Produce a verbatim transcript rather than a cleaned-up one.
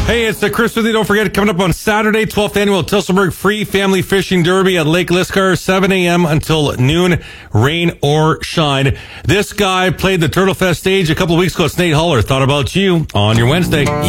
Hey, it's uh, Chris with you. Don't forget, coming up on Saturday, twelfth Annual Tillsonburg Free Family Fishing Derby at Lake Liscar, seven a.m. until noon, rain or shine. This guy played the Turtle Fest stage a couple of weeks ago at Snake Holler. Thought about you on your Wednesday.